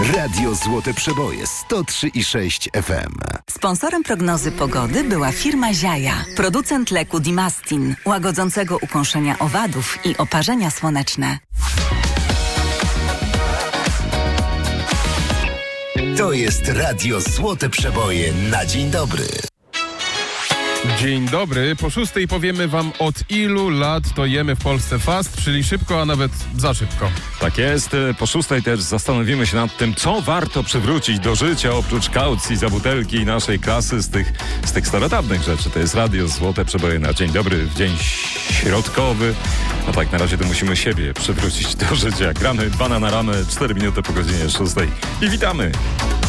Radio Złote Przeboje 103,6 FM. Sponsorem prognozy pogody była firma Ziaja, producent leku Dimastin, łagodzącego ukąszenia owadów i oparzenia słoneczne. To jest Radio Złote Przeboje na dzień dobry. Dzień dobry. Po 6:00 powiemy wam, od ilu lat to jemy w Polsce fast, czyli szybko, a nawet za szybko. Tak jest. Po 6:00 też zastanowimy się nad tym, co warto przywrócić do życia oprócz kaucji za butelki i naszej klasy z tych starodawnych rzeczy. To jest Radio Złote Przeboje na dzień dobry, w dzień środkowy. No tak, na razie to musimy siebie przywrócić do życia. Gramy bana na ramę, 4 minuty po godzinie 6:00 i witamy.